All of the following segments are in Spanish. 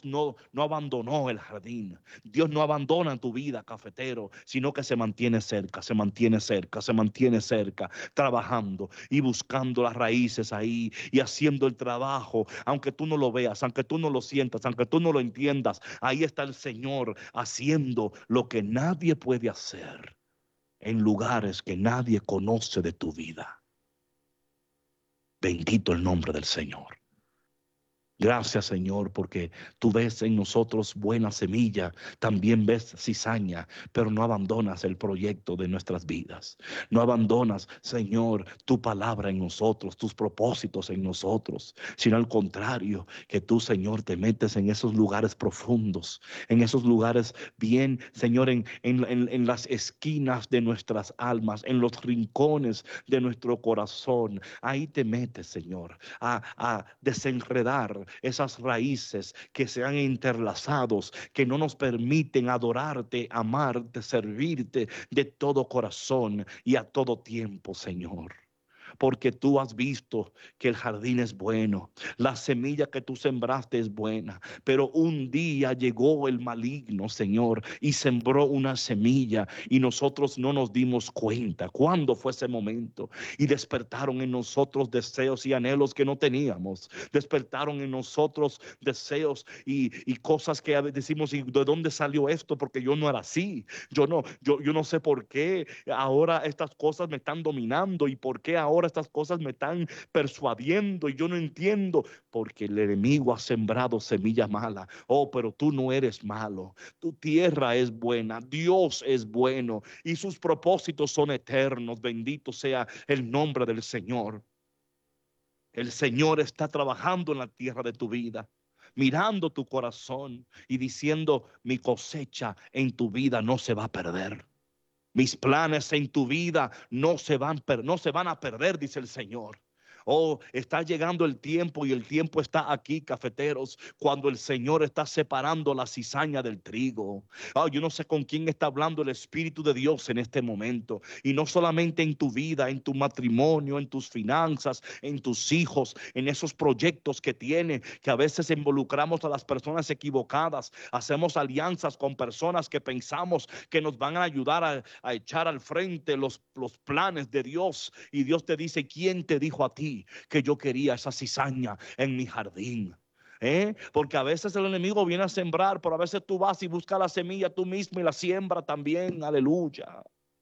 no abandonó el jardín. Dios no abandona tu vida, cafetero, sino que se mantiene cerca, se mantiene cerca, se mantiene cerca, trabajando y buscando las raíces ahí y haciendo el trabajo. Aunque tú no lo veas, aunque tú no lo sientas, aunque tú no lo entiendas, ahí está el Señor haciendo lo que nadie puede hacer en lugares que nadie conoce de tu vida. Bendito el nombre del Señor. Gracias, Señor, porque tú ves en nosotros buena semilla, también ves cizaña, pero no abandonas el proyecto de nuestras vidas. No abandonas, Señor, tu palabra en nosotros, tus propósitos en nosotros, sino al contrario, que tú, Señor, te metes en esos lugares profundos, en esos lugares bien, Señor, en las esquinas de nuestras almas, en los rincones de nuestro corazón. Ahí te metes, Señor, a desenredar esas raíces que se han interlazados, que no nos permiten adorarte, amarte, servirte de todo corazón y a todo tiempo, Señor. Porque tú has visto que el jardín es bueno, la semilla que tú sembraste es buena, pero un día llegó el maligno, Señor, y sembró una semilla y nosotros no nos dimos cuenta. ¿Cuándo fue ese momento? Y despertaron en nosotros deseos y anhelos que no teníamos. Despertaron en nosotros deseos y cosas que decimos, ¿y de dónde salió esto? Porque yo no era así. Yo no sé por qué ahora estas cosas me están dominando y por qué ahora estas cosas me están persuadiendo y yo no entiendo, porque el enemigo ha sembrado semilla mala. Oh, pero tú no eres malo, tu tierra es buena, Dios es bueno y sus propósitos son eternos. Bendito sea el nombre del Señor. El Señor está trabajando en la tierra de tu vida, mirando tu corazón y diciendo: mi cosecha en tu vida no se va a perder. Mis planes en tu vida no se van a perder, dice el Señor. Oh, está llegando el tiempo y el tiempo está aquí, cafeteros, cuando el Señor está separando la cizaña del trigo. Oh, yo no sé con quién está hablando el Espíritu de Dios en este momento. Y no solamente en tu vida, en tu matrimonio, en tus finanzas, en tus hijos, en esos proyectos que tiene, que a veces involucramos a las personas equivocadas. Hacemos alianzas con personas que pensamos que nos van a ayudar a echar al frente los planes de Dios. Y Dios te dice: ¿quién te dijo a ti que yo quería esa cizaña en mi jardín? Porque a veces el enemigo viene a sembrar, pero a veces tú vas y buscas la semilla tú mismo y la siembra también. Aleluya.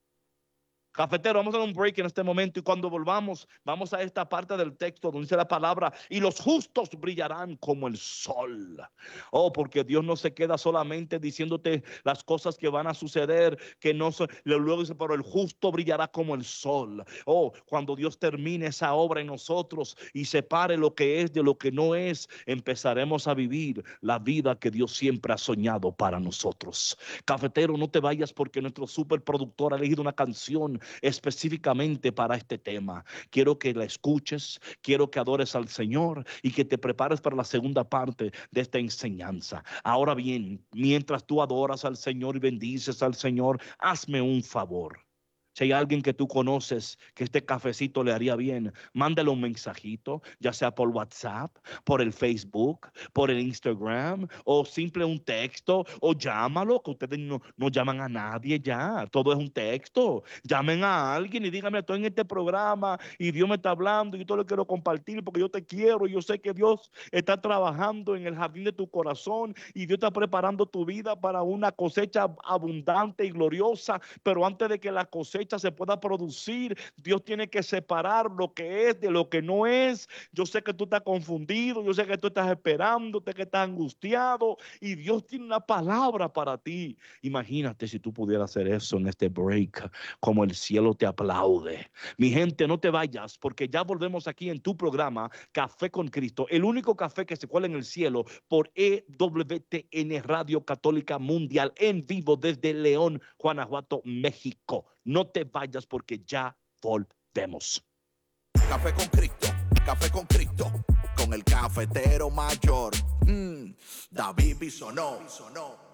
Cafetero, vamos a dar un break en este momento y cuando volvamos, vamos a esta parte del texto donde dice la palabra: y los justos brillarán como el sol. Oh, porque Dios no se queda solamente diciéndote las cosas que van a suceder, que no son, luego dice: pero el justo brillará como el sol. Oh, cuando Dios termine esa obra en nosotros y separe lo que es de lo que no es, empezaremos a vivir la vida que Dios siempre ha soñado para nosotros. Cafetero, no te vayas, porque nuestro superproductor ha elegido una canción específicamente para este tema. Quiero que la escuches, quiero que adores al Señor y que te prepares para la segunda parte de esta enseñanza. Ahora bien, mientras tú adoras al Señor y bendices al Señor, hazme un favor. Si hay alguien que tú conoces que este cafecito le haría bien, mándale un mensajito, ya sea por WhatsApp, por el Facebook, por el Instagram, o simple un texto, o llámalo, que ustedes no llaman a nadie ya, todo es un texto. Llamen a alguien y díganme: estoy en este programa y Dios me está hablando y yo te lo quiero compartir porque yo te quiero y yo sé que Dios está trabajando en el jardín de tu corazón y Dios está preparando tu vida para una cosecha abundante y gloriosa, pero antes de que la cosecha se pueda producir, Dios tiene que separar lo que es de lo que no es. Yo sé que tú estás confundido, yo sé que tú estás esperando, que estás angustiado y Dios tiene una palabra para ti. Imagínate si tú pudieras hacer eso en este break, como el cielo te aplaude. Mi gente, no te vayas, porque ya volvemos aquí en tu programa Café con Cristo, el único café que se cuela en el cielo, por EWTN Radio Católica Mundial, en vivo desde León, Guanajuato, México. No te vayas, porque ya volvemos. Café con Cristo, con el cafetero mayor, David Bisonó.